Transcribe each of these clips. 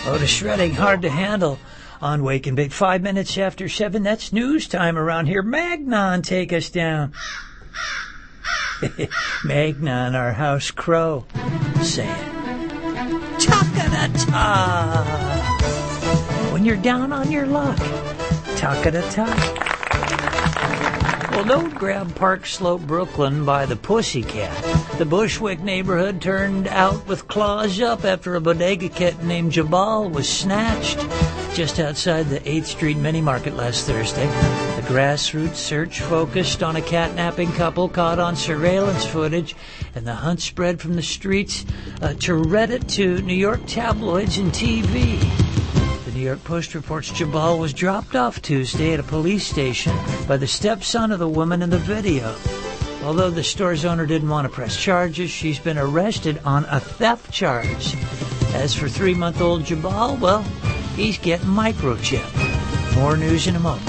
Otis Shredding, hard to handle on Wake and Bake. 5 minutes after 7, that's news time around here. Magnon, take us down. Magnon, our house crow, saying, "Talk-a-da-ta." When you're down on your luck, talk-a-da-ta. Well, don't grab Park Slope, Brooklyn by the Pussycat. The Bushwick neighborhood turned out with claws up after a bodega kitten named Jabal was snatched just outside the 8th Street Mini Market last Thursday. The grassroots search focused on a catnapping couple caught on surveillance footage, and the hunt spread from the streets to Reddit to New York tabloids and TV. The New York Post reports Jabal was dropped off Tuesday at a police station by the stepson of the woman in the video. Although the store's owner didn't want to press charges, she's been arrested on a theft charge. As for 3-month-old Jabal, well, he's getting microchipped. More news in a moment.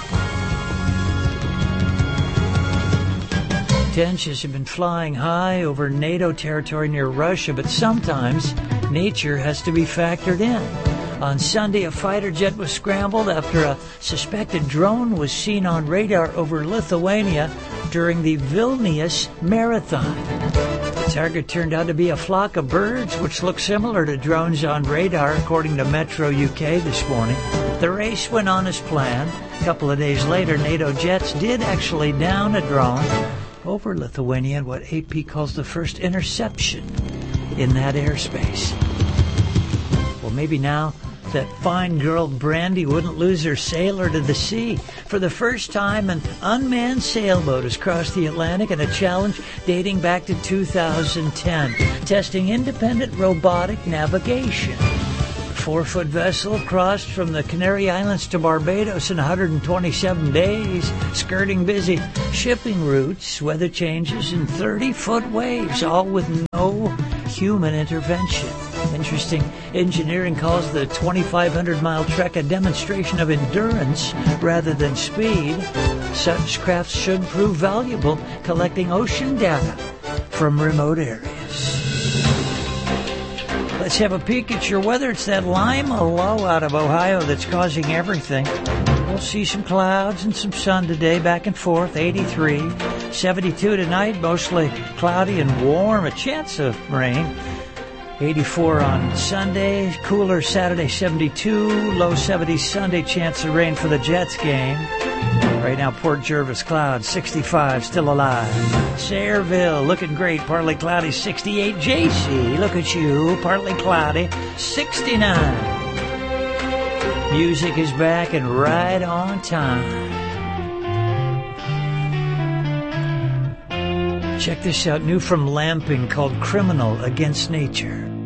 Tensions have been flying high over NATO territory near Russia, but sometimes nature has to be factored in. On Sunday, a fighter jet was scrambled after a suspected drone was seen on radar over Lithuania during the Vilnius Marathon. The target turned out to be a flock of birds, which look similar to drones on radar, according to Metro UK this morning. The race went on as planned. A couple of days later, NATO jets did actually down a drone over Lithuania in what AP calls the first interception in that airspace. Well, maybe now that fine girl Brandy wouldn't lose her sailor to the sea. For the first time, an unmanned sailboat has crossed the Atlantic in a challenge dating back to 2010, testing independent robotic navigation. The 4-foot vessel crossed from the Canary Islands to Barbados in 127 days, skirting busy shipping routes, weather changes, and 30-foot waves, all with no human intervention. Interesting. Engineering calls the 2,500-mile trek a demonstration of endurance rather than speed. Such crafts should prove valuable collecting ocean data from remote areas. Let's have a peek at your weather. It's that Lima low out of Ohio that's causing everything. We'll see some clouds and some sun today, back and forth, 83. 72 tonight, mostly cloudy and warm, a chance of rain. 84 on Sunday, cooler Saturday, 72, low 70s Sunday, chance of rain for the Jets game. Right now, Port Jervis, clouds, 65, still alive. Sayreville, looking great, partly cloudy, 68. JC, look at you, partly cloudy, 69. Music is back and right on time. Check this out, new from Lamping, called Criminal Against Nature.